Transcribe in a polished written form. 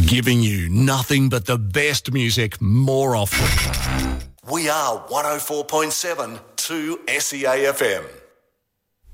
Giving you nothing but the best music more often. We are 104.7 to SEAFM.